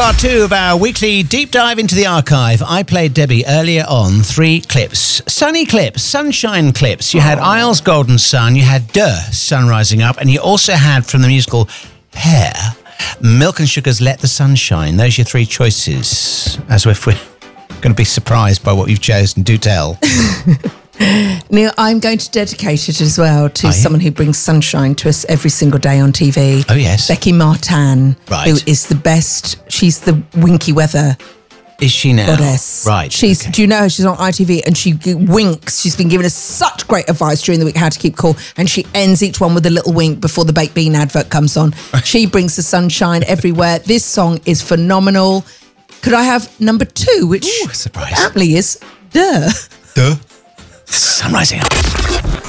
part 2 of our weekly deep dive into the archive. I played Debbie earlier on 3 clips. Sunny clips, sunshine clips. You had Isles Golden Sun, you had Sun Rising Up, and you also had from the musical Hair, Milk and Sugar's Let the Sun Shine. Those are your 3 choices. As if we're going to be surprised by what you've chosen. Do tell. Neil, I'm going to dedicate it as well to someone who brings sunshine to us every single day on TV. Oh, yes. Becky Martin, right. who is the best. She's the winky weather. Is she now? Goddess. Right. She's. Okay. Do you know her? She's on ITV and she winks. She's been giving us such great advice during the week how to keep cool. And she ends each one with a little wink before the baked bean advert comes on. She brings the sunshine everywhere. This song is phenomenal. Could I have number 2, which surprise. aptly is Duh. Sun Rising Up.